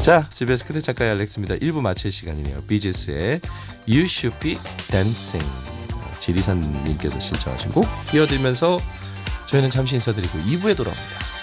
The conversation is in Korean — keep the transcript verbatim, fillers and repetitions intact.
자, 씨비에스 그대 작가의 알렉스입니다. 일 부 마칠 시간이네요. 비지스의 You Should Be Dancing. 지리산님께서 신청하신 곡 이어들면서 저희는 잠시 인사드리고 이 부에 돌아옵니다.